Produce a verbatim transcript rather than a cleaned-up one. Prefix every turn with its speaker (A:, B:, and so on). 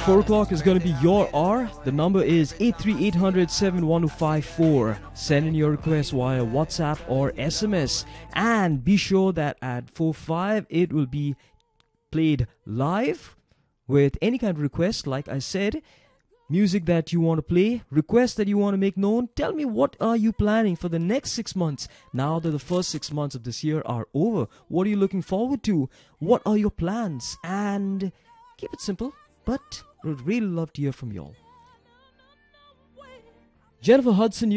A: four o'clock is going to be your hour. The number is eight three eight hundred seven one two five four. Send in your request via WhatsApp or S M S. And be sure that at four five it will be played live with any kind of request. Like I said, music that you want to play, requests that you want to make known. Tell me, what are you planning for the next six months? Now that the first six months of this year are over, what are you looking forward to? What are your plans? And keep it simple, but I would really love to hear from you all. Jennifer Hudson.